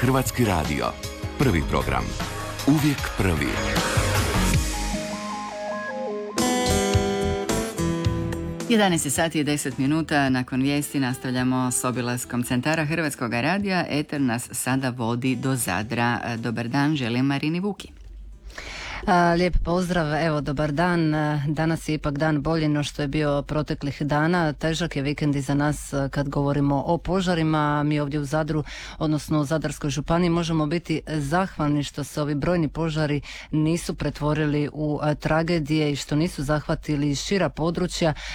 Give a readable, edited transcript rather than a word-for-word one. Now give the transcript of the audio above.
Hrvatski radio. Prvi program. Uvijek prvi. Jedanaest sati i 10 minuta nakon vijesti nastavljamo s obilaskom centara Hrvatskog radija. Eter nas sada vodi do Zadra. Dobar dan, želim Marini Vuki. Lijep pozdrav, evo dobar dan. Danas je ipak dan bolji no što je bio proteklih dana. Težak je vikend iza nas kad govorimo o požarima. Mi ovdje u Zadru, odnosno u Zadarskoj županiji, možemo biti zahvalni što se ovi brojni požari nisu pretvorili u tragedije i što nisu zahvatili šira područja.